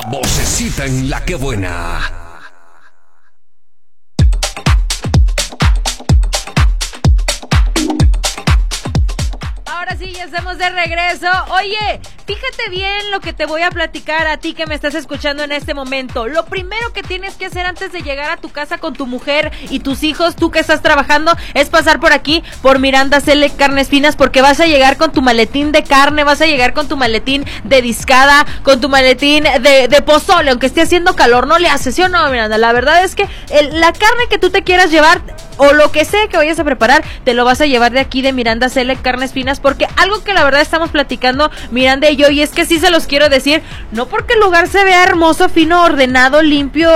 Vocecita en La Que Buena. Ahora sí, ya estamos de regreso. Oye, fíjate bien lo que te voy a platicar a ti que me estás escuchando en este momento. Lo primero que tienes que hacer antes de llegar a tu casa con tu mujer y tus hijos, tú que estás trabajando, es pasar por aquí, por Miranda Select Carnes Finas, porque vas a llegar con tu maletín de carne, vas a llegar con tu maletín de discada, con tu maletín de pozole, aunque esté haciendo calor, no le haces, ¿sí o no, Miranda? La verdad es que la carne que tú te quieras llevar, o lo que sea que vayas a preparar, te lo vas a llevar de aquí de Miranda Select Carnes Finas, porque algo que la verdad estamos platicando Miranda y yo, y es que sí se los quiero decir, no porque el lugar se vea hermoso, fino, ordenado, limpio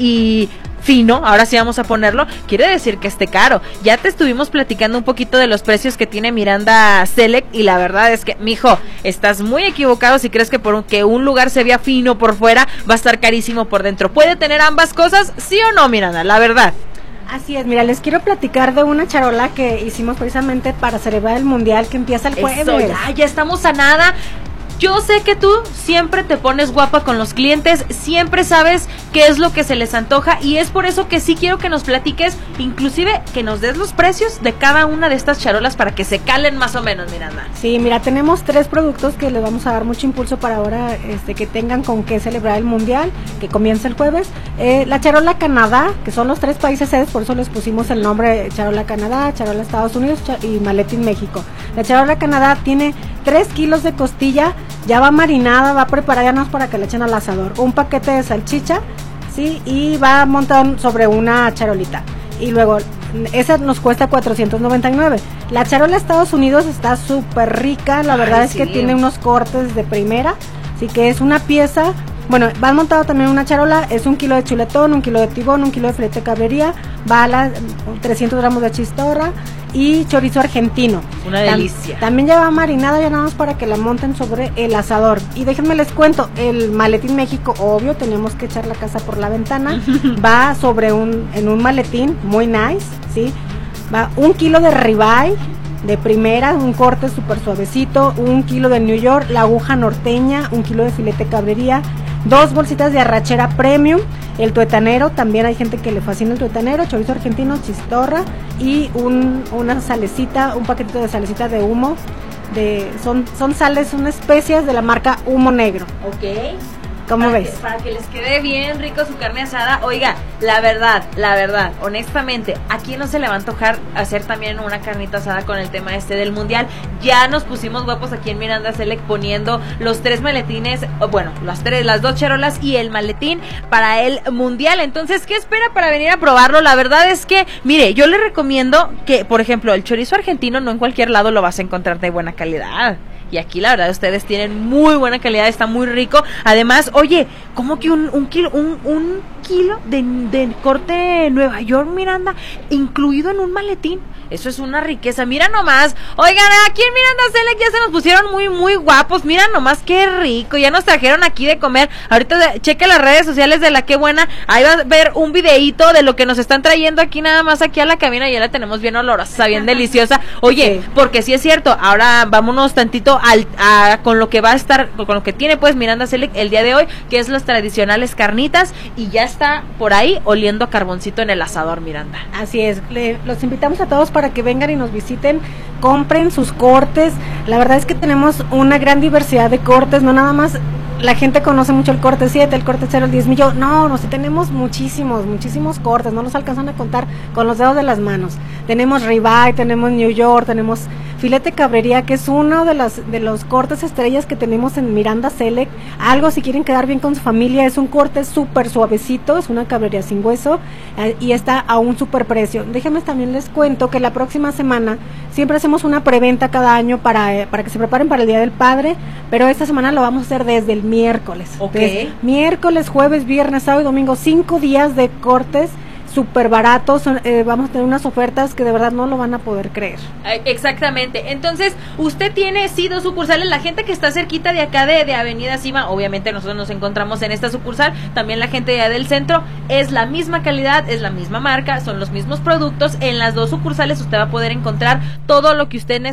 y fino, ahora sí vamos a ponerlo, quiere decir que esté caro. Ya te estuvimos platicando un poquito de los precios que tiene Miranda Select, y la verdad es que, mijo, estás muy equivocado si crees que que un lugar se vea fino por fuera, va a estar carísimo por dentro. ¿Puede tener ambas cosas? ¿Sí o no, Miranda? La verdad. Así es, mira, les quiero platicar de una charola que hicimos precisamente para celebrar el mundial que empieza el jueves. Eso, ya estamos a nada. Yo sé que tú siempre te pones guapa con los clientes, siempre sabes qué es lo que se les antoja, y es por eso que sí quiero que nos platiques, inclusive que nos des los precios de cada una de estas charolas para que se calen más o menos, Miranda. Sí, mira, tenemos 3 productos que les vamos a dar mucho impulso para ahora, que tengan con qué celebrar el mundial, que comienza el jueves. La charola Canadá, que son los 3 países sedes, por eso les pusimos el nombre charola Canadá, charola Estados Unidos y maletín México. La charola Canadá tiene 3 kilos de costilla, ya va marinada, va preparada ya no es para que le echen al asador, un paquete de salchicha, sí, y va montado sobre una charolita, y luego esa nos cuesta 499. La charola Estados Unidos está súper rica, la verdad es que tiene unos cortes de primera, así que es una pieza. Bueno, va montado también una charola, es 1 kilo de chuletón, 1 kilo de tibón, 1 kilo de filete de cabrería, va a las 300 gramos de chistorra y chorizo argentino. Una delicia. También ya va marinada, ya nada más para que la monten sobre el asador. Y déjenme les cuento, el maletín México, obvio, tenemos que echar la casa por la ventana, va sobre en un maletín muy nice, ¿sí? Va 1 kilo de ribeye de primera, un corte súper suavecito, 1 kilo de New York, la aguja norteña, 1 kilo de filete de cabrería, 2 bolsitas de arrachera premium, el tuetanero, también hay gente que le fascina el tuetanero, chorizo argentino, chistorra y una salecita, un paquetito de salecita de humo, son sales, son especias de la marca Humo Negro. Ok. ¿Cómo ves? Para que les quede bien rico su carne asada. Oiga, la verdad, honestamente, ¿a quién no se le va a antojar hacer también una carnita asada con el tema del mundial? Ya nos pusimos guapos aquí en Miranda Select poniendo los 3 maletines, bueno, las 2 charolas y el maletín para el mundial. Entonces, ¿qué espera para venir a probarlo? La verdad es que, mire, yo le recomiendo que, por ejemplo, el chorizo argentino no en cualquier lado lo vas a encontrar de buena calidad. Y aquí la verdad ustedes tienen muy buena calidad, está muy rico. Además, oye, ¿cómo que un kilo de corte Nueva York, Miranda, incluido en un maletín? Eso es una riqueza, mira nomás. Oigan, aquí en Miranda Select ya se nos pusieron muy, muy guapos. Mira nomás qué rico, ya nos trajeron aquí de comer. Ahorita cheque las redes sociales de La Que Buena, ahí va a ver un videíto de lo que nos están trayendo aquí nada más aquí a la cabina. Ya la tenemos bien olorosa, bien deliciosa. Oye, porque sí es cierto, ahora vámonos tantito con lo que va a estar, con lo que tiene pues Miranda Select el día de hoy, que es las tradicionales carnitas, y ya está por ahí oliendo a carboncito en el asador, Miranda. Así es, los invitamos a todos para que vengan y nos visiten, compren sus cortes. La verdad es que tenemos una gran diversidad de cortes, no nada más la gente conoce mucho el corte 7, el corte 0, el 10 millones, no, tenemos muchísimos cortes, no nos alcanzan a contar con los dedos de las manos. Tenemos ribeye, tenemos New York, tenemos filete cabrería, que es uno de los cortes estrellas que tenemos en Miranda Select. Algo si quieren quedar bien con su familia, es un corte súper suavecito, es una cabrería sin hueso, y está a un súper precio. Déjenme también les cuento que la próxima semana siempre hacemos una preventa cada año para que se preparen para el Día del Padre, pero esta semana lo vamos a hacer desde el miércoles. Ok. Entonces, miércoles, jueves, viernes, sábado y domingo, 5 días de cortes súper baratos. Vamos a tener unas ofertas que de verdad no lo van a poder creer. Exactamente. Entonces, usted tiene 2 sucursales. La gente que está cerquita de acá de Avenida Cima, obviamente nosotros nos encontramos en esta sucursal. También la gente de allá del centro, es la misma calidad, es la misma marca, son los mismos productos. En las 2 sucursales usted va a poder encontrar todo lo que usted necesita